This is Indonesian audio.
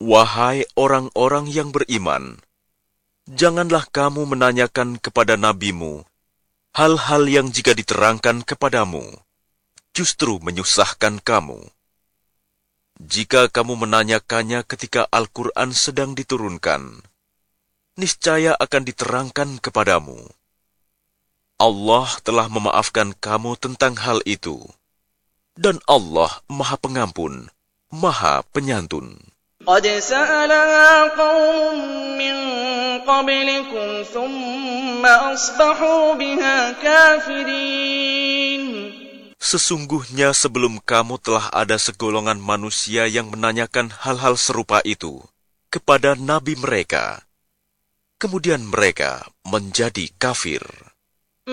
Wahai orang-orang yang beriman, janganlah kamu menanyakan kepada nabimu hal-hal yang jika diterangkan kepadamu, justru menyusahkan kamu. Jika kamu menanyakannya ketika Al-Quran sedang diturunkan, niscaya akan diterangkan kepadamu. Allah telah memaafkan kamu tentang hal itu, dan Allah Maha Pengampun, Maha Penyantun. قد سألها قوم من قبلكم ثم أصبحوا بها كافرين. Sesungguhnya sebelum kamu telah ada segolongan manusia yang menanyakan hal-hal serupa itu kepada nabi mereka. Kemudian mereka menjadi kafir.